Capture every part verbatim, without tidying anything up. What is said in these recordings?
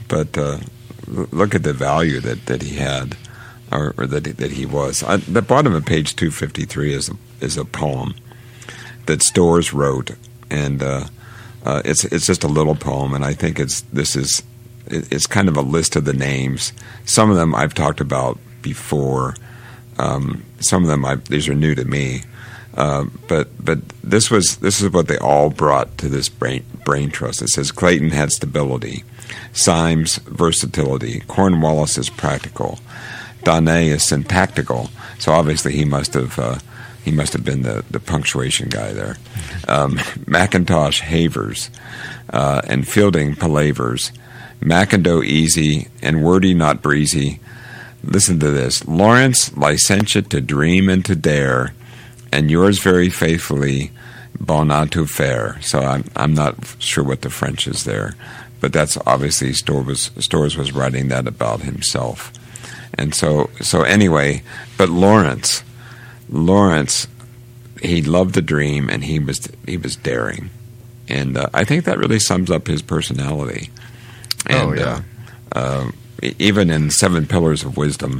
but uh, look at the value that, that he had, or, or that, that he was. At the bottom of page two fifty-three is a, is a poem that Storrs wrote, and uh, uh, it's it's just a little poem, and I think it's this is it's kind of a list of the names. Some of them I've talked about before. Um, some of them I, these are new to me, uh, but but this was this is what they all brought to this brain brain trust. It says Clayton had stability, Symes versatility, Cornwallis is practical, Donné is syntactical. So obviously he must have. Uh, He must have been the, the punctuation guy there. Um, McIntosh havers, uh, and Fielding palavers. McIndoe easy, and Wordy not breezy. Listen to this. Lawrence licentiate to dream and to dare, and yours very faithfully, Bonaventure Fair. So I'm I'm not sure what the French is there, but that's obviously Storrs was Storrs was writing that about himself. And so so anyway, but Lawrence. Lawrence, he loved the dream, and he was he was daring, and uh, I think that really sums up his personality. And, oh yeah. Uh, uh, even in Seven Pillars of Wisdom,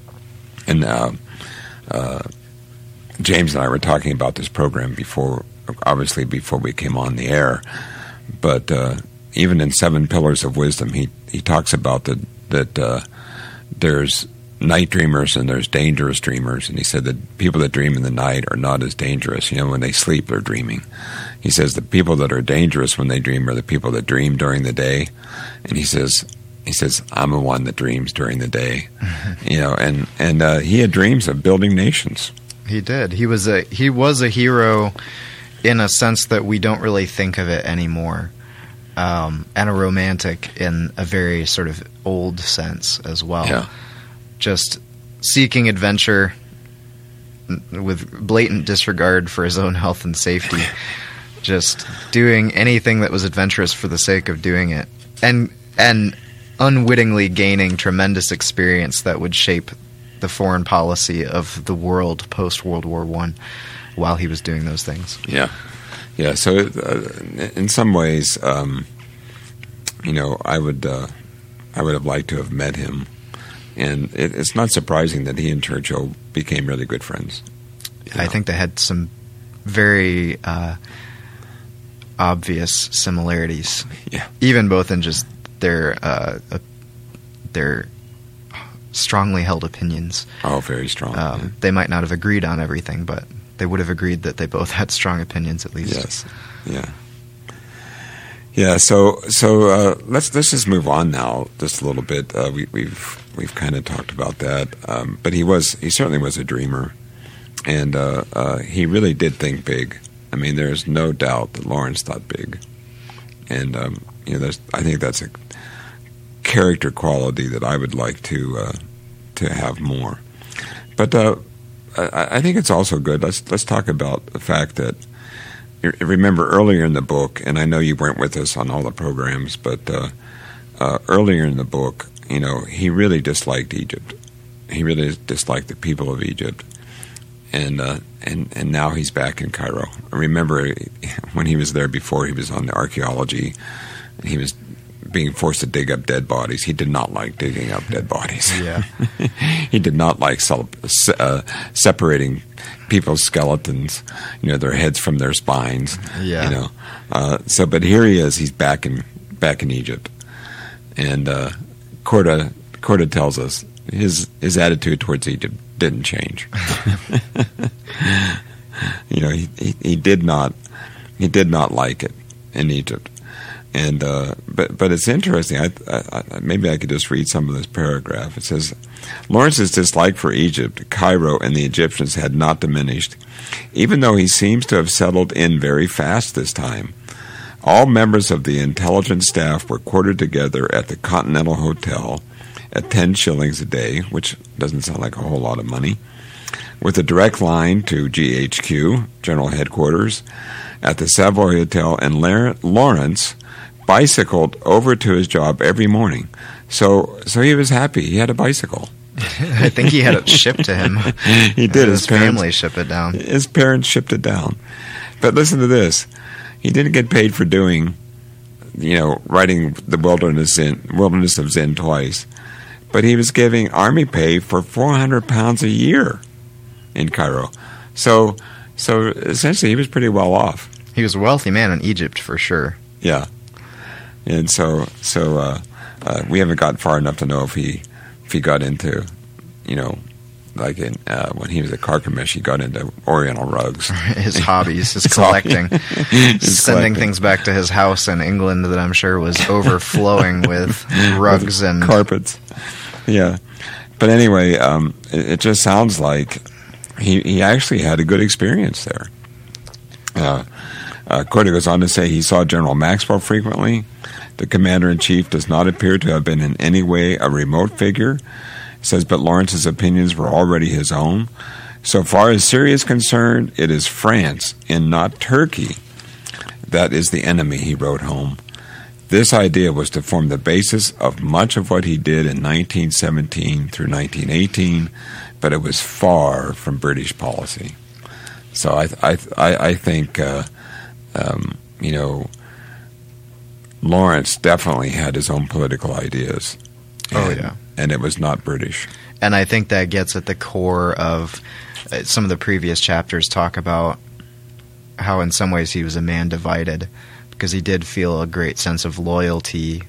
and uh, uh, James and I were talking about this program before, obviously before we came on the air. But uh, even in Seven Pillars of Wisdom, he he talks about that that uh, there's night dreamers and there's dangerous dreamers, and he said that people that dream in the night are not as dangerous. You know, when they sleep, they're dreaming. He says the people that are dangerous when they dream are the people that dream during the day, and he says he says I'm the one that dreams during the day. Mm-hmm. You know, and and uh, he had dreams of building nations. He did. He was a he was a hero in a sense that we don't really think of it anymore, um, and a romantic in a very sort of old sense as well. Yeah. Just seeking adventure with blatant disregard for his own health and safety. Just doing anything that was adventurous for the sake of doing it. And and unwittingly gaining tremendous experience that would shape the foreign policy of the world post-World War One while he was doing those things. Yeah. Yeah, so uh, in some ways, um, you know, I would, uh, I would have liked to have met him. And it, it's not surprising that he and Churchill became really good friends. I know? think they had some very uh, obvious similarities. Yeah, even both in just their uh, uh, their strongly held opinions. Oh, very strong. Um, yeah. They might not have agreed on everything, but they would have agreed that they both had strong opinions at least. Yes. Yeah. Yeah. So so uh, let's let's just move on now just a little bit. Uh, we, we've we've kind of talked about that, um, but he was he certainly was a dreamer, and uh, uh, he really did think big. I mean, there's no doubt that Lawrence thought big, and um, you know, there's, I think that's a character quality that I would like to uh, to have more. But uh, I, I think it's also good. Let's let's talk about the fact that. Remember earlier in the book, and I know you weren't with us on all the programs, but uh, uh, earlier in the book, you know, he really disliked Egypt. He really disliked the people of Egypt, and uh, and and now he's back in Cairo. I remember when he was there before, he was on the archaeology, and he was being forced to dig up dead bodies. He did not like digging up dead bodies. Yeah, he did not like uh, separating people's skeletons, you know, their heads from their spines. Yeah. You know. Uh, so, but here he is. He's back in back in Egypt, and uh, Korda Korda tells us his his attitude towards Egypt didn't change. You know, he, he he did not he did not like it in Egypt, and uh, but but it's interesting. I, I, I maybe I could just read some of this paragraph. It says, Lawrence's dislike for Egypt, Cairo, and the Egyptians had not diminished, even though he seems to have settled in very fast this time. All members of the intelligence staff were quartered together at the Continental Hotel at ten shillings a day, which doesn't sound like a whole lot of money, with a direct line to G H Q, General Headquarters, at the Savoy Hotel, and Lawrence bicycled over to his job every morning. So so he was happy. He had a bicycle. I think he had it shipped to him. He did. His, his parents, family shipped it down. His parents shipped it down. But listen to this. He didn't get paid for doing you know, writing the Wilderness in Wilderness of Zen twice, but he was giving army pay for four hundred pounds a year in Cairo. So, so essentially, he was pretty well off. He was a wealthy man in Egypt for sure. Yeah, and so so uh, uh, we haven't gotten far enough to know if he if he got into, you know, like in uh, when he was at Carchemish, he got into Oriental rugs. His hobbies, his collecting, his sending collecting. things back to his house in England that I'm sure was overflowing with rugs and carpets. Yeah, but anyway, um, it, it just sounds like he he actually had a good experience there. Uh, uh, Corday goes on to say he saw General Maxwell frequently. The commander-in-chief does not appear to have been in any way a remote figure. He says, but Lawrence's opinions were already his own. So far as Syria is concerned, it is France and not Turkey that is the enemy, he wrote home. This idea was to form the basis of much of what he did in nineteen seventeen through nineteen eighteen, but it was far from British policy. So I I I, I think uh, um, you know, Lawrence definitely had his own political ideas. And, oh yeah, and it was not British. And I think that gets at the core of uh, some of the previous chapters talk about how in some ways he was a man divided, because he did feel a great sense of loyalty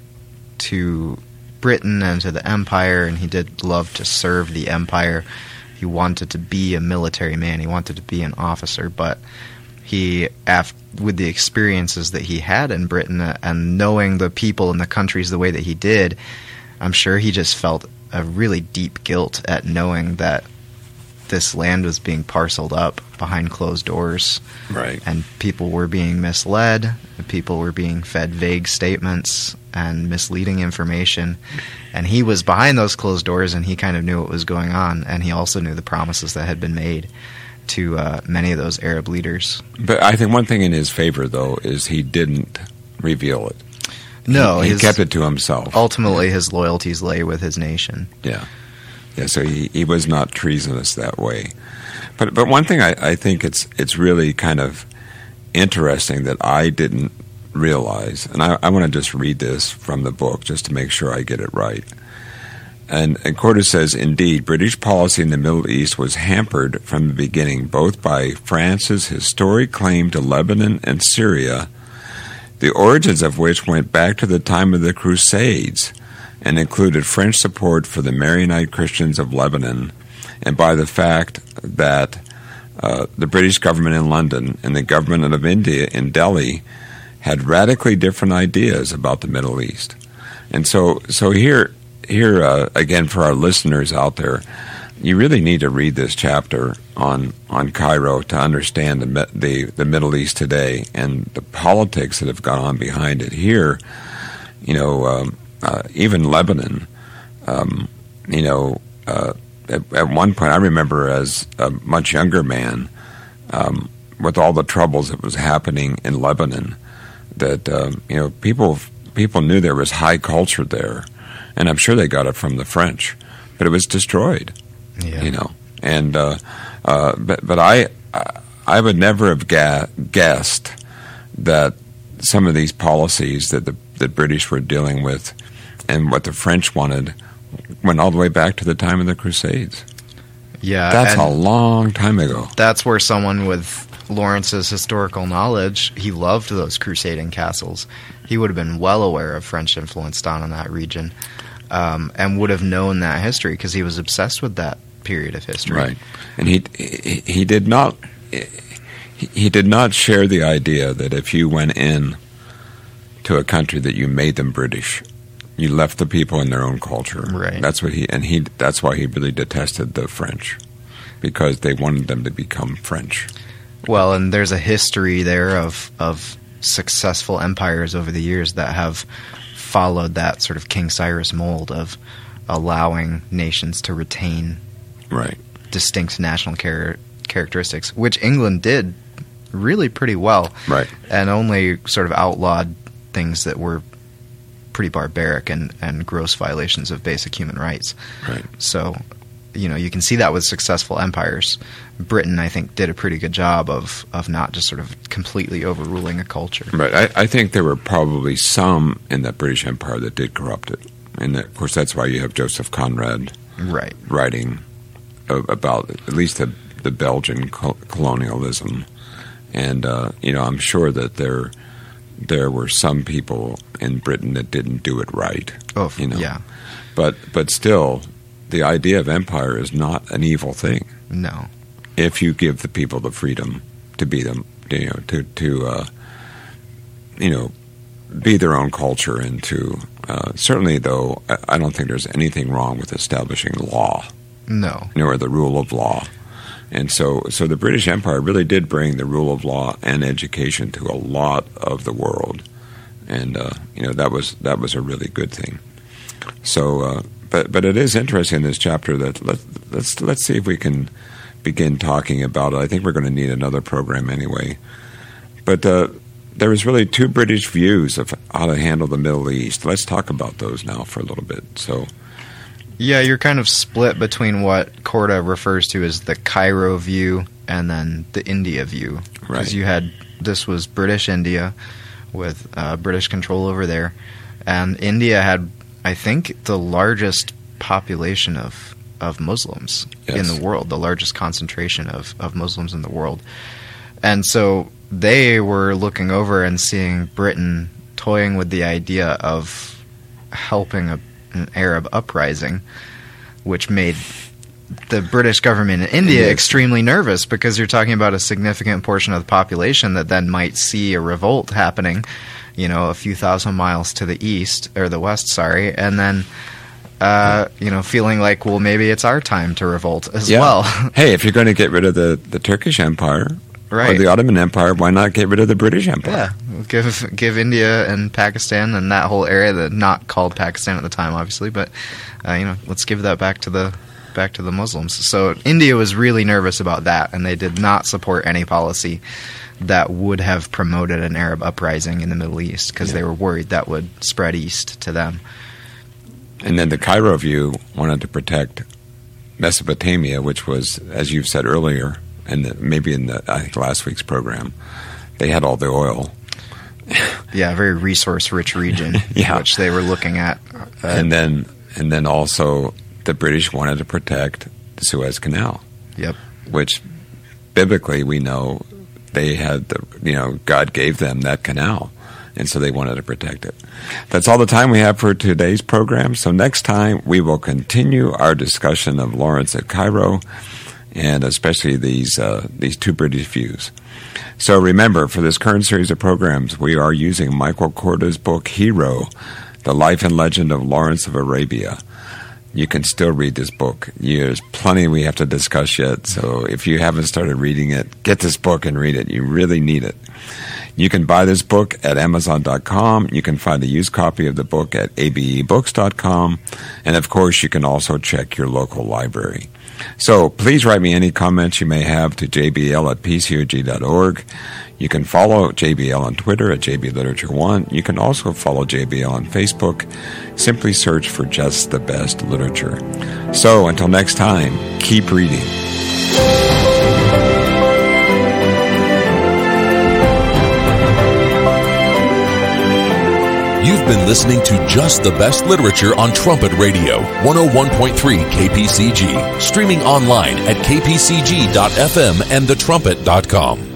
to Britain and to the empire, and he did love to serve the empire. He wanted to be a military man. He wanted to be an officer, but he, after, with the experiences that he had in Britain and knowing the people and the countries the way that he did, I'm sure he just felt a really deep guilt at knowing that this land was being parceled up behind closed doors. Right. And people were being misled, people were being fed vague statements and misleading information. And he was behind those closed doors, and he kind of knew what was going on, and he also knew the promises that had been made to uh, many of those Arab leaders. But I think one thing in his favor, though, is he didn't reveal it. No, he, he his, kept it to himself. Ultimately, his loyalties lay with his nation. Yeah, yeah. So he, he was not treasonous that way. But but one thing I, I think it's it's really kind of interesting that I didn't realize, and I, I want to just read this from the book just to make sure I get it right. And, and Corday says, indeed, British policy in the Middle East was hampered from the beginning both by France's historic claim to Lebanon and Syria, the origins of which went back to the time of the Crusades and included French support for the Maronite Christians of Lebanon, and by the fact that uh, the British government in London and the government of India in Delhi had radically different ideas about the Middle East. And so, so here, here uh, again, for our listeners out there, you really need to read this chapter on on Cairo to understand the the, the Middle East today and the politics that have gone on behind it. Here, you know, um, uh, even Lebanon, um, you know, uh, at, at one point, I remember as a much younger man, um, with all the troubles that was happening in Lebanon, that um, you know, people people knew there was high culture there, and I'm sure they got it from the French, but it was destroyed. Yeah. You know, and uh, uh, but but I I would never have ga- guessed that some of these policies that the the British were dealing with and what the French wanted went all the way back to the time of the Crusades. Yeah, that's a long time ago. That's where someone with Lawrence's historical knowledge, he loved those crusading castles. He would have been well aware of French influence down in that region. Um, and would have known that history because he was obsessed with that period of history. Right, and he he, he did not he, he did not share the idea that if you went in to a country that you made them British, you left the people in their own culture. Right. That's what he and he. That's why he really detested the French, because they wanted them to become French. Well, and there's a history there of of successful empires over the years that have followed that sort of King Cyrus mold of allowing nations to retain right. distinct national char- characteristics, which England did really pretty well, right. and only sort of outlawed things that were pretty barbaric and, and gross violations of basic human rights. Right. So you know, you can see that with successful empires. Britain, I think, did a pretty good job of, of not just sort of completely overruling a culture. But I, I think there were probably some in the British Empire that did corrupt it. And, that, of course, that's why you have Joseph Conrad right. writing about at least the, the Belgian colonialism. And, uh, you know, I'm sure that there there were some people in Britain that didn't do it right. Oh, you know? yeah. But, but still, the idea of empire is not an evil thing. No. If you give the people the freedom to be them, you know, to, to uh, you know, be their own culture and to, uh, certainly, though, I, I don't think there's anything wrong with establishing law. No. Nor the rule of law. And so, so the British Empire really did bring the rule of law and education to a lot of the world, and uh, you know that was that was a really good thing. So, uh, but but it is interesting in this chapter that let, let's let's see if we can begin talking about it. I think we're going to need another program anyway. But uh, there was really two British views of how to handle the Middle East. Let's talk about those now for a little bit. So. Yeah, you're kind of split between what Korda refers to as the Cairo view and then the India view. Right. Because you had, this was British India with uh, British control over there. And India had, I think, the largest population of, of Muslims yes. in the world, the largest concentration of, of Muslims in the world. And so they were looking over and seeing Britain toying with the idea of helping a an Arab uprising, which made the British government in India yes. extremely nervous, because you're talking about a significant portion of the population that then might see a revolt happening, you know, a few thousand miles to the east, or the west, sorry, and then, uh, you know, feeling like, well, maybe it's our time to revolt as yeah. well. Hey, if you're going to get rid of the, the Turkish Empire right. or the Ottoman Empire, why not get rid of the British Empire? Yeah, give give India and Pakistan and that whole area, that not called Pakistan at the time, obviously, but uh, you know, let's give that back to the back to the Muslims. So India was really nervous about that, and they did not support any policy that would have promoted an Arab uprising in the Middle East, because yeah. they were worried that would spread east to them. And then the Cairo view wanted to protect Mesopotamia, which was, as you've said earlier, and maybe in the I think last week's program, they had all the oil. Yeah, a very resource-rich region, yeah. which they were looking at. Uh, and then, and then also, the British wanted to protect the Suez Canal. Yep. Which, biblically, we know they had the, you know, God gave them that canal, and so they wanted to protect it. That's all the time we have for today's program. So next time we will continue our discussion of Lawrence at Cairo, and especially these uh, these two British views. So remember, for this current series of programs, we are using Michael Korda's book, Hero, The Life and Legend of Lawrence of Arabia. You can still read this book. There's plenty we have to discuss yet, so if you haven't started reading it, get this book and read it. You really need it. You can buy this book at amazon dot com. You can find a used copy of the book at a b e books dot com. And, of course, you can also check your local library. So please write me any comments you may have to j b l at p c o g dot org. You can follow J B L on Twitter at J B Literature one. You can also follow J B L on Facebook. Simply search for Just the Best Literature. So until next time, keep reading. You've been listening to Just the Best Literature on Trumpet Radio, one oh one point three K P C G, streaming online at k p c g dot f m and the trumpet dot com.